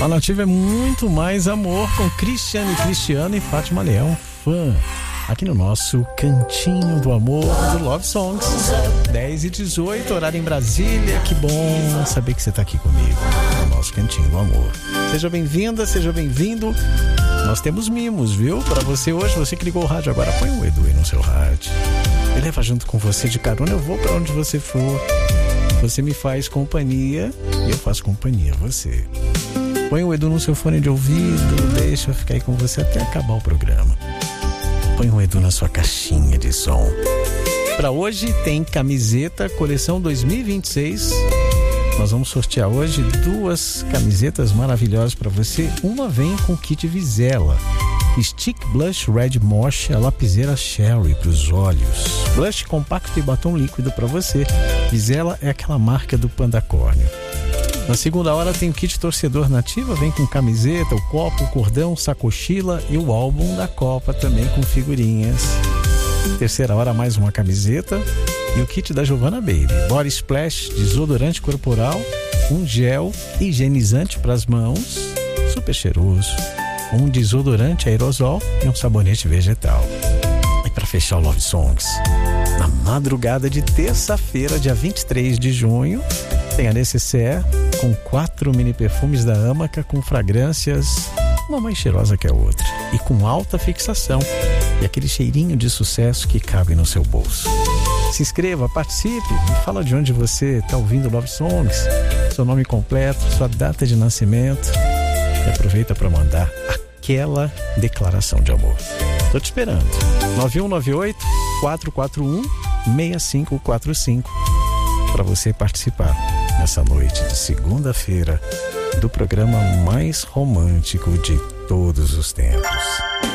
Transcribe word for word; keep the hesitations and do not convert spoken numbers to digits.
A Nativa é muito mais amor com Cristiano e Cristiano e Fátima Leão, fã. Aqui no nosso Cantinho do Amor do Love Songs. dez e dezoito, horário em Brasília. Que bom saber que você está aqui comigo no nosso Cantinho do Amor. Seja bem-vinda, seja bem-vindo. Nós temos mimos, viu? Para você hoje, você que ligou o rádio agora, põe o Edu aí no seu rádio. Ele leva junto com você de carona, eu vou para onde você for. Você me faz companhia e eu faço companhia a você. Põe o Edu no seu fone de ouvido, deixa eu ficar aí com você até acabar o programa. Põe o Edu na sua caixinha de som. Para hoje tem camiseta coleção dois mil e vinte e seis. Nós vamos sortear hoje duas camisetas maravilhosas para você. Uma vem com kit Vizela, Stick Blush Red Mocha, a lapiseira Sherry para os olhos, blush compacto e batom líquido para você. Vizela é aquela marca do Pandacórnio. Na segunda hora tem o kit torcedor Nativa, vem com camiseta, o copo, o cordão, sacochila e o álbum da Copa também com figurinhas. Terceira hora mais uma camiseta e o kit da Giovanna Baby, body splash, desodorante corporal, um gel higienizante para as mãos, super cheiroso, um desodorante aerosol e um sabonete vegetal. E para fechar o Love Songs, na madrugada de terça-feira, dia vinte e três de junho, tem a Necessaire com quatro mini perfumes da Amaca com fragrâncias, uma mais cheirosa que a outra, e com alta fixação e aquele cheirinho de sucesso que cabe no seu bolso. Se inscreva, participe, me fala de onde você está ouvindo Love Songs, seu nome completo, sua data de nascimento, e aproveita para mandar aquela declaração de amor. Tô te esperando. nove um nove oito, quatro quatro um, seis cinco quatro cinco para você participar nessa noite de segunda-feira do programa mais romântico de todos os tempos.